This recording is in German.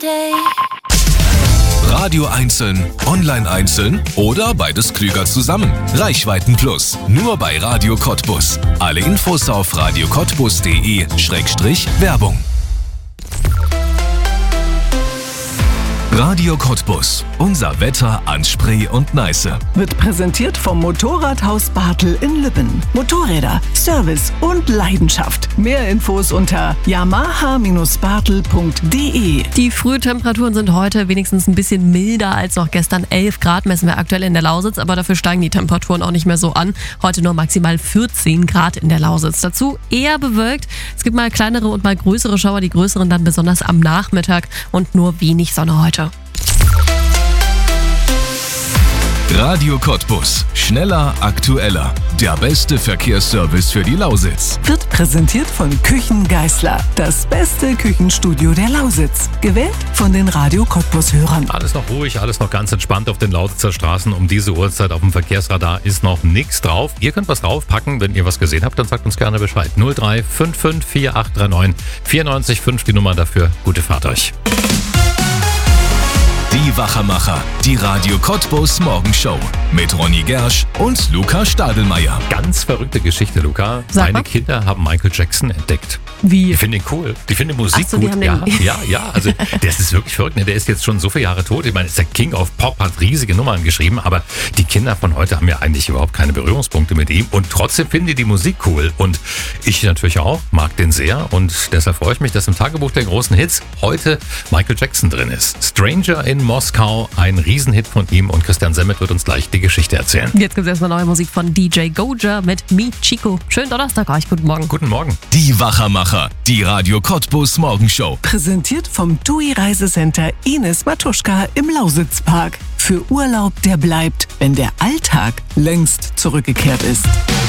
day. Radio einzeln, online einzeln oder beides klüger zusammen. Reichweiten Plus, nur bei Radio Cottbus. Alle Infos auf radiocottbus.de/Werbung. Radio Cottbus. Unser Wetter an Spree und Neiße. Wird präsentiert vom Motorradhaus Bartel in Lübben. Motorräder, Service und Leidenschaft. Mehr Infos unter yamaha-bartel.de. Die Frühtemperaturen sind heute wenigstens ein bisschen milder als noch gestern. 11 Grad messen wir aktuell in der Lausitz, aber dafür steigen die Temperaturen auch nicht mehr so an. Heute nur maximal 14 Grad in der Lausitz. Dazu eher bewölkt. Es gibt mal kleinere und mal größere Schauer, die größeren dann besonders am Nachmittag und nur wenig Sonne heute. Radio Cottbus. Schneller, aktueller. Der beste Verkehrsservice für die Lausitz. Wird präsentiert von Küchen Geisler. Das beste Küchenstudio der Lausitz. Gewählt von den Radio Cottbus-Hörern. Alles noch ruhig, alles noch ganz entspannt auf den Lausitzer Straßen. Um diese Uhrzeit auf dem Verkehrsradar ist noch nichts drauf. Ihr könnt was draufpacken. Wenn ihr was gesehen habt, dann sagt uns gerne Bescheid. 03 55 4839 94 die Nummer dafür. Gute Fahrt euch. Die Wachermacher. Die Radio Cottbus Morgenshow. Mit Ronny Gersch und Luca Stadelmeier. Ganz verrückte Geschichte, Luca. Sag mal. Meine Kinder haben Michael Jackson entdeckt. Wie? Die finden ihn cool. Die finden Musik Ach so, die gut. haben den- Ja. Also, das ist wirklich verrückt. Ne? Der ist jetzt schon so viele Jahre tot. Ich meine, ist der King of Pop, hat riesige Nummern geschrieben. Aber die Kinder von heute haben ja eigentlich überhaupt keine Berührungspunkte mit ihm. Und trotzdem finden die Musik cool. Und ich natürlich auch. Mag den sehr. Und deshalb freue ich mich, dass im Tagebuch der großen Hits heute Michael Jackson drin ist. Stranger in Moskau. Ein Riesenhit von ihm. Und Christian Semmet wird uns gleich die Geschichte erzählen. Jetzt gibt es erstmal neue Musik von DJ Goja mit Me Chico. Schönen Donnerstag euch, guten Morgen. Guten Morgen. Die Wachermacher. Die Radio Cottbus Morgenshow. Präsentiert vom TUI Reisecenter Ines Matuschka im Lausitzpark. Für Urlaub, der bleibt, wenn der Alltag längst zurückgekehrt ist.